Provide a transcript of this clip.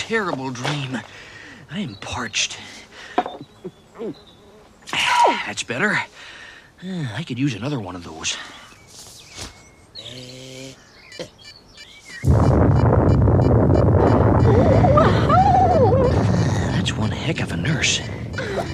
terrible dream. I am parched. That's better. I could use another one of those.